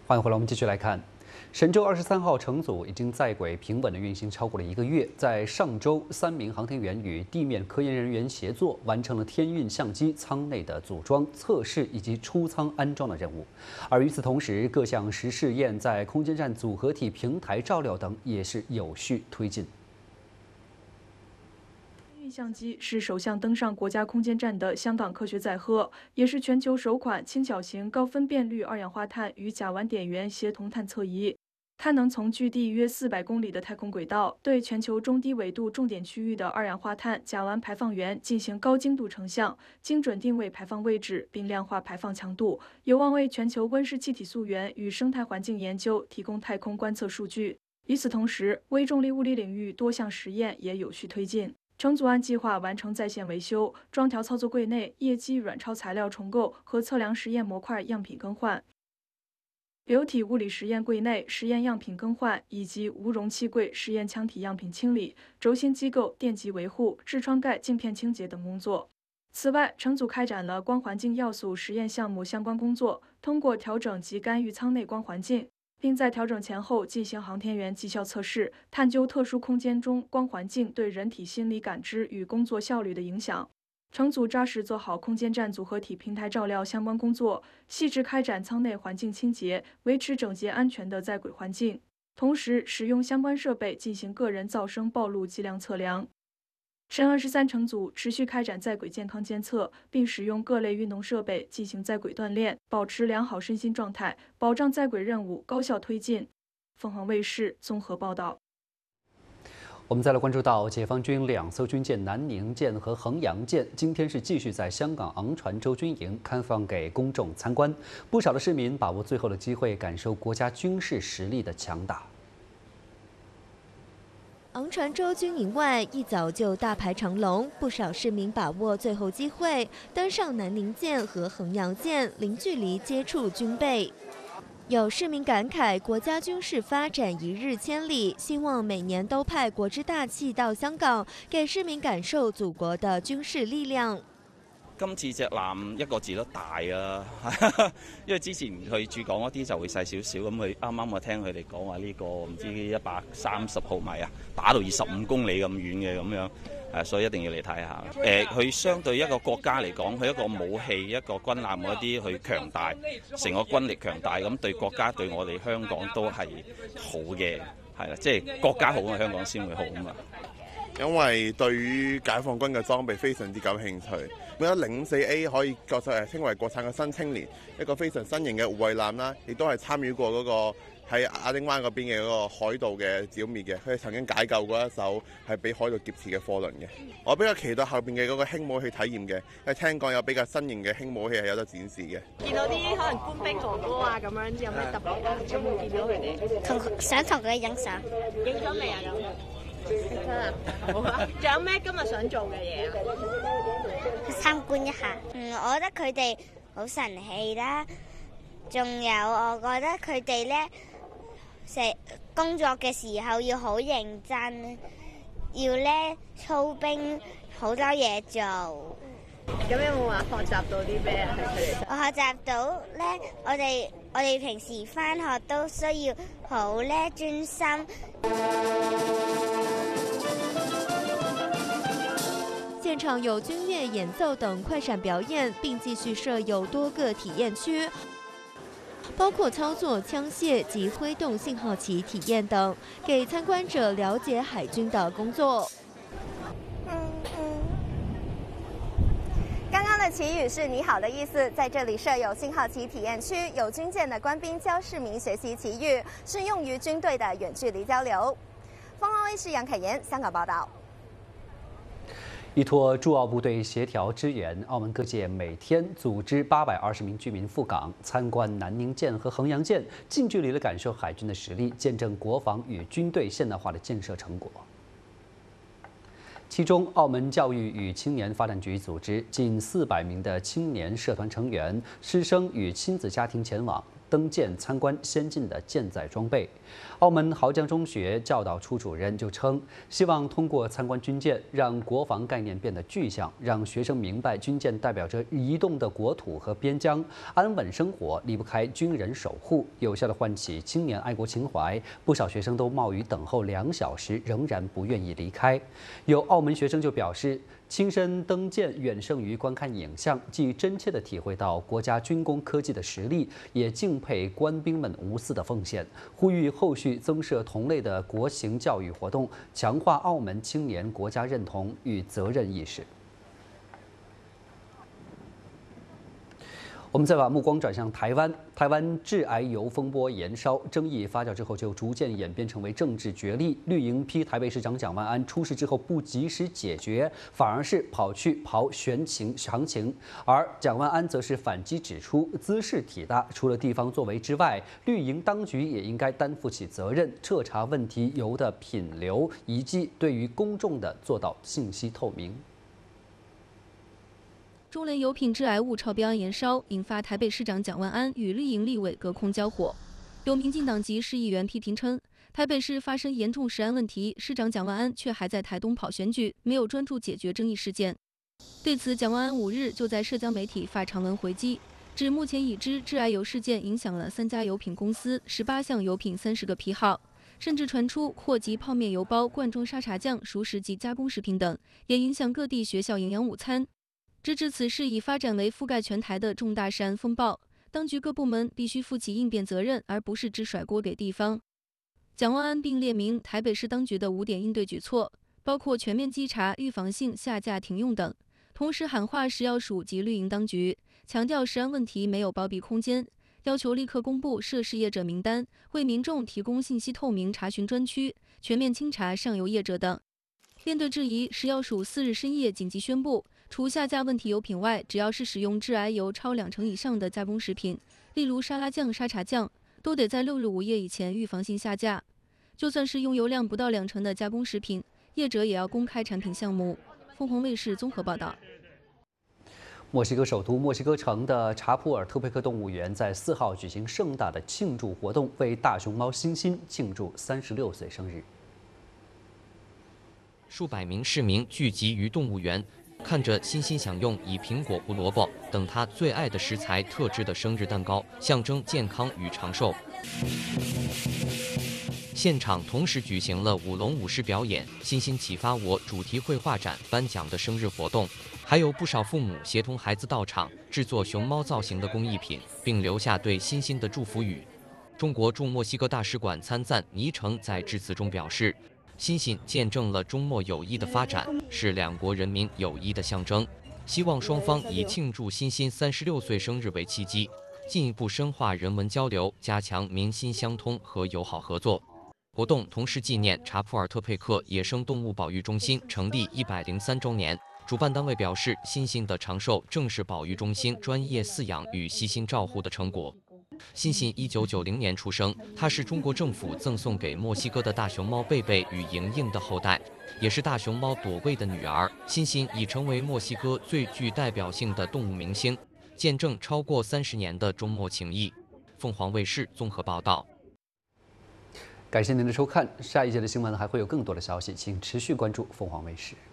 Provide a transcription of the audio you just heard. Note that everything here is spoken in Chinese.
欢迎回来，我们继续来看。神舟23号乘组已经在轨平稳地运行超过了1个月，在上周，3名航天员与地面科研人员协作，完成了天运相机舱内的组装、测试以及出舱安装的任务。而与此同时，各项实试验在空间站组合体平台照料等也是有序推进。 相机是首项登上国家空间站的香港科学载荷，也是全球首款轻巧型高分辨率二氧化碳与甲烷碘源协同探测仪。它能从距地约400公里的太空轨道，对全球中低纬度重点区域的二氧化碳、甲烷排放源进行高精度成像，精准定位排放位置，并量化排放强度，有望为全球温室气体溯源与生态环境研究提供太空观测数据。与此同时，微重力物理领域多项实验也有序推进。 乘组按计划完成在线维修、装调操作柜内液基软超材料重构和测量实验模块样品更换。流体物理实验柜内实验样品更换以及无容器柜实验腔体样品清理、轴心机构电极维护、痔疮盖镜片清洁等工作。此外，乘组开展了光环境要素实验项目相关工作，通过调整及干预舱内光环境。 并在调整前后进行航天员绩效测试，探究特殊空间中光环境对人体心理感知与工作效率的影响。乘组扎实做好空间站组合体平台照料相关工作，细致开展舱内环境清洁，维持整洁安全的在轨环境。同时，使用相关设备进行个人噪声暴露计量测量。 神23乘组持续开展在轨健康监测，并使用各类运动设备进行在轨锻炼，保持良好身心状态，保障在轨任务高效推进。凤凰卫视综合报道。 我们再来关注到，解放军2艘军舰南宁舰和衡阳舰今天是继续在香港昂船洲军营开放给公众参观，不少的市民把握最后的机会，感受国家军事实力的强大。 昂船洲军营外一早就大排长龙，不少市民把握最后机会，登上南宁舰和衡阳舰，零距离接触军备。有市民感慨，国家军事发展一日千里，希望每年都派國之大氣到香港，給市民感受祖國的軍事力量。 今次隻艦一個字都大啊！因為之前去駐港嗰啲就會細少少，咁佢啱啱我聽佢哋講話呢個唔知130毫米啊，打到25公里咁遠嘅咁樣，所以一定要嚟睇下。佢相對一個國家嚟講，佢一個武器、一個軍艦嗰啲佢強大，成個軍力強大，咁對國家對我哋香港都係好嘅，係啦，即係國家好啊，香港先會好啊嘛。 因為對於解放軍嘅裝備非常之感興趣。咁樣04A 可以稱為國產嘅新青年，一個非常新型嘅護衛艦啦，亦都係參與過嗰個喺亞丁灣嗰邊嘅嗰個海盜嘅剿滅嘅，佢哋曾經解救過一艘係俾海盜劫持嘅貨輪嘅。我比較期待後邊嘅嗰個輕武器體驗嘅，因為聽講有比較新型嘅輕武器係有得展示嘅。見到啲可能官兵哥哥啊咁樣，有咩特別啊？有冇見到佢哋？ 想同佢影相， 影咗未啊？咁？ 好啊！仲有咩今日想做嘅嘢啊？ 參觀一下。我覺得佢哋好神氣啦，仲有我覺得佢哋咧工作嘅時候要好認真，要咧操兵好多嘢做。 咁有冇話學習到啲咩啊？ 我學習到咧，我哋平時返學都需要好咧專心。 现场有军乐演奏等快闪表演，并继续设有多个体验区，包括操作枪械及挥动信号旗体验等，给参观者了解海军的工作。 刚刚的旗语是“你好”的意思，在这里设有信号旗体验区，有军舰的官兵教市民学习旗语，是用于军队的远距离交流。凤凰卫视杨凯妍香港报道。 依托驻澳部队协调支援，澳门各界每天组织820名居民赴港参观南宁舰和衡阳舰，近距离地感受海军的实力，见证国防与军队现代化的建设成果。其中，澳门教育与青年发展局组织近400名的青年社团成员、师生与亲子家庭前往， 登舰参观先进的舰载装备。澳门濠江中学教导处主任就称，希望通过参观军舰，让国防概念变得具象，让学生明白军舰代表着移动的国土和边疆，安稳生活离不开军人守护，有效地唤起青年爱国情怀。不少学生都冒雨等候2小时，仍然不愿意离开。有澳门学生就表示，亲身登舰远胜于观看影像，既真切地体会到国家军工科技的实力，也敬佩官兵们无私的奉献，呼吁后续增设同类的国情教育活动，强化澳门青年国家认同与责任意识。我们再把目光转向台湾，台湾致癌油风波延烧，争议发酵之后就逐渐演变成为政治角力。绿营批台北市长蒋万安出事之后不及时解决，反而是跑去刨行情，而蒋万安则是反击指出，滋事体大，除了地方作为之外，绿营当局也应该担负起责任，彻查问题油的品流，以及对于公众的做到信息透明。 中联油品致癌物超标案延烧，引发台北市长蒋万安与绿营立委隔空交火。有民进党籍市议员批评称，台北市发生严重食安问题，市长蒋万安却还在台东跑选举，没有专注解决争议事件。对此，蒋万安5日就在社交媒体发长文回击，指目前已知致癌油事件影响了3家油品公司、18项油品30个批号，甚至传出祸及泡面油包、罐装沙茶酱、熟食及加工食品等，也影响各地学校营养午餐。直至此事已发展为覆盖全台的重大食安风暴，当局各部门必须负起应变责任，而不是只甩锅给地方。蒋万安并列明台北市当局的5点应对举措，包括全面稽查、预防性下架停用等，同时喊话食药署及绿营当局，强调食安问题没有包庇空间，要求立刻公布涉事业者名单，为民众提供信息透明查询专区，全面清查上游业者等。面对质疑，食药署4日深夜紧急宣布，除下架问题油品外，只要是使用致癌油超2成以上的加工食品，例如沙拉酱、沙茶酱，都得在6日午夜以前预防性下架。就算是用油量不到2成的加工食品，业者也要公开产品项目。凤凰卫视综合报道。 墨西哥首都墨西哥城的查普尔特佩克动物园在4号举行盛大的庆祝活动，为大熊猫欣欣庆祝36岁生日。 数百名市民聚集于动物园，看着欣欣享用以苹果、胡萝卜等他最爱的食材特制的生日蛋糕，象征健康与长寿。现场同时举行了舞龙舞狮表演、欣欣启发我主题绘画展、颁奖的生日活动，还有不少父母协同孩子到场制作熊猫造型的工艺品，并留下对欣欣的祝福语。中国驻墨西哥大使馆参赞倪成在致辞中表示，欣欣见证了中墨友谊的发展，是2国人民友谊的象征。希望双方以庆祝欣欣36岁生日为契机，进一步深化人文交流，加强民心相通和友好合作。活动同时纪念查普尔特佩克野生动物保育中心成立103周年。主办单位表示，欣欣的长寿正是保育中心专业饲养与悉心照护的成果。欣欣1990年出生，她是中国政府赠送给墨西哥的大熊猫贝贝与莹莹的后代，也是大熊猫朵贵的女儿。欣欣已成为墨西哥最具代表性的动物明星，见证超过30年的中墨情谊。凤凰卫视综合报道。 感谢您的收看，下一节的新闻还会有更多的消息，请持续关注凤凰卫视。